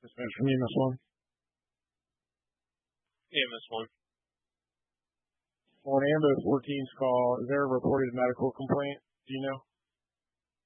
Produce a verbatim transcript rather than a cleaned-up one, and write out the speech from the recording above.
Dispatch from E M S one. E M S one. On ambulance fourteen's call, is there a reported medical complaint? Do you know?